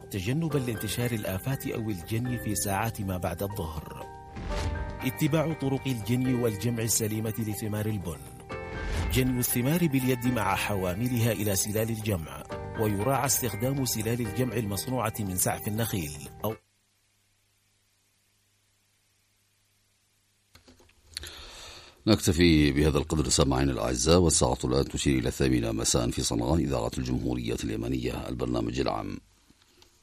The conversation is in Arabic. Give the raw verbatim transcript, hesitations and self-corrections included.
تجنبا لانتشار الآفات أو الجني في ساعات ما بعد الظهر. اتباع طرق الجني والجمع السليمة لثمار البن. جني الثمار باليد مع حواملها إلى سلال الجمع، ويراعى استخدام سلال الجمع المصنوعة من سعف النخيل أو نكتفي بهذا القدر سامعين الأعزاء، والساعة الآن تشير إلى الثامنة مساء في صنعاء إذاعة الجمهورية اليمنية. البرنامج العام